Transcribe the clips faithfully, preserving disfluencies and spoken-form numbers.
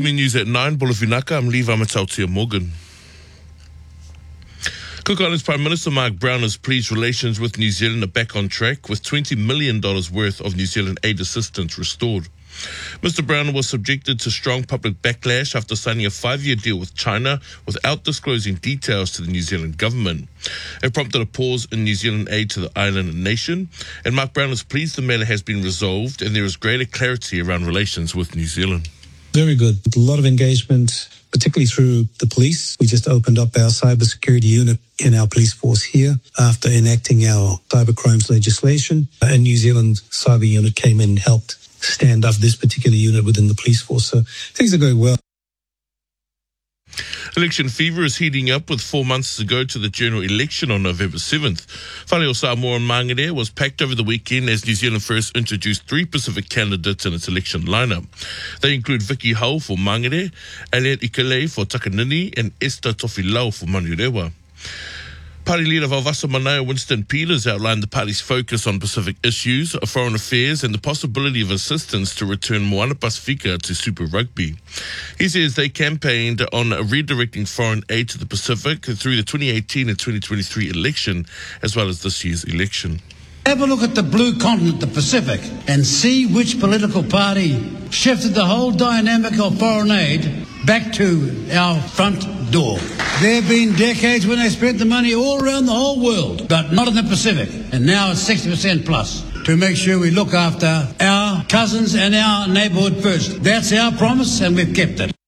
P M News at nine, Bolofinaka. I'm Levi Matautia Morgan. Cook Islands Prime Minister Mark Brown has pleased relations with New Zealand are back on track with twenty million dollars worth of New Zealand aid assistance restored. Mister Brown was subjected to strong public backlash after signing a five-year deal with China without disclosing details to the New Zealand government. It prompted a pause in New Zealand aid to the island nation, and Mark Brown is pleased the matter has been resolved and there is greater clarity around relations with New Zealand. Very good. A lot of engagement, particularly through the police. We just opened up our cybersecurity unit in our police force here after enacting our cyber crimes legislation. And New Zealand cyber unit came in and helped stand up this particular unit within the police force. So things are going well. Election fever is heating up with four months to go to the general election on November seventh. Whare o Samoa and Mangere was packed over the weekend as New Zealand First introduced three Pacific candidates in its election lineup. They include Vicky Hau for Mangere, Elliot Ikele for Takanini, and Esther Tofilau for Manurewa. Party leader Vavasa Manaia Winston Peters outlined the party's focus on Pacific issues, foreign affairs and the possibility of assistance to return Moana Pasifika to Super Rugby. He says they campaigned on redirecting foreign aid to the Pacific through the twenty eighteen and twenty twenty-three election, as well as this year's election. Have a look at the blue continent, the Pacific, and see which political party shifted the whole dynamic of foreign aid back to our front door. There have been decades when they spent the money all around the whole world, but not in the Pacific. And now it's sixty percent plus to make sure we look after our cousins and our neighbourhood first. That's our promise, and we've kept it.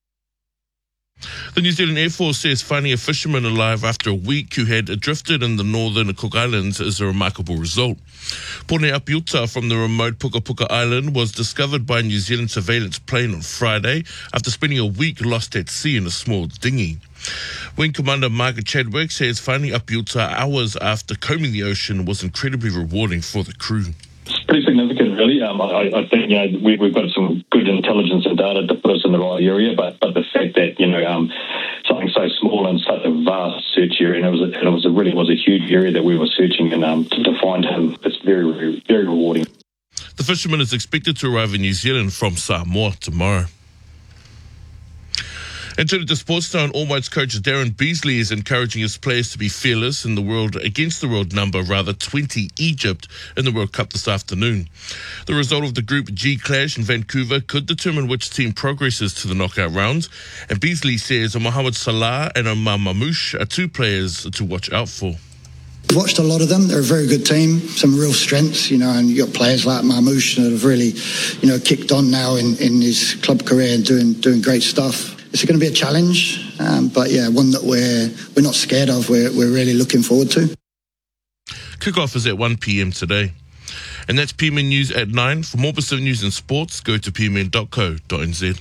The New Zealand Air Force says finding a fisherman alive after a week who had drifted in the northern Cook Islands is a remarkable result. Pone Apiuta from the remote Puka Puka Island was discovered by a New Zealand surveillance plane on Friday after spending a week lost at sea in a small dinghy. Wing Commander Margaret Chadwick says finding Apiuta hours after combing the ocean was incredibly rewarding for the crew. It's pretty significant, really. Um, I, I think you know we, we've got some good intelligence and data to put us in the right area, but but the fact that you know um, something so small and such a vast search area, and it was a, and it was a, really was a huge area that we were searching, and um, to, to find him, it's very, very very rewarding. The fisherman is expected to arrive in New Zealand from Samoa tomorrow. And turning to sports now, All Whites coach Darren Beasley is encouraging his players to be fearless in the world against the world number, rather twenty, Egypt in the World Cup this afternoon. The result of the Group G clash in Vancouver could determine which team progresses to the knockout rounds. And Beasley says Mohamed Salah and Omar Mamouche are two players to watch out for. I've watched a lot of them. They're a very good team, some real strengths, you know, and you've got players like Mamouche that have really, you know, kicked on now in, in his club career and doing doing great stuff. It's going to be a challenge, um, but yeah, one that we're we're not scared of. We're we're really looking forward to. Kickoff is at one p.m. today. And that's P M N News at nine. For more Pacific news and sports, go to p m n dot co dot n z.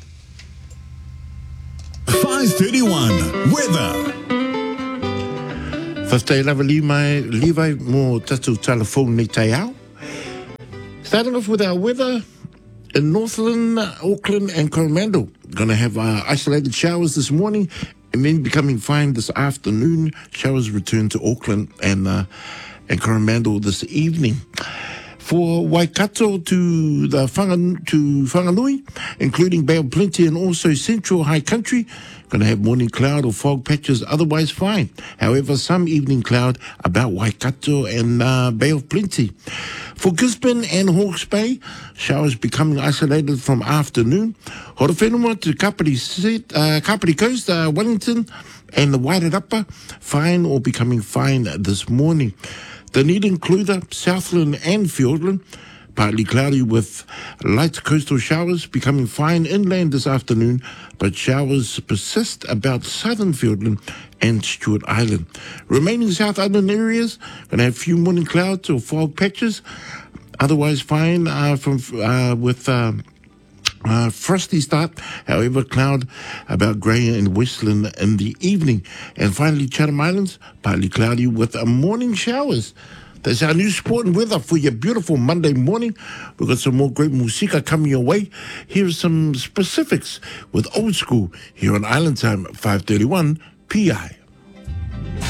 five thirty-one weather. Whaftai lava li mai Levi mo tatu telephone ni tai au. Starting off with our weather in Northland, Auckland and Coromandel. Going to have uh, isolated showers this morning and then becoming fine this afternoon. Showers return to Auckland and uh, and Coromandel this evening. For Waikato to the Whangan, to Whanganui, including Bay of Plenty and also Central High Country, going to have morning cloud or fog patches, otherwise fine. However, some evening cloud about Waikato and uh, Bay of Plenty. For Gisborne and Hawke's Bay, showers becoming isolated from afternoon. Horowhenua to Kapiti, Set, uh, Kapiti Coast, uh, Wellington and the Wairarapa, fine or becoming fine this morning. Dunedin, Clutha, Southland and Fiordland, partly cloudy with light coastal showers, becoming fine inland this afternoon, but showers persist about southern Fiordland and Stewart Island. Remaining South Island areas, going to have few morning clouds or fog patches, otherwise fine uh, from uh, with uh, uh, frosty start, however cloud about grey in Westland in the evening. And finally Chatham Islands, partly cloudy with uh, morning showers. That's our new sport and weather for your beautiful Monday morning. We've got some more great musika coming your way. Here's some specifics with Old School here on Island Time, five thirty-one P I.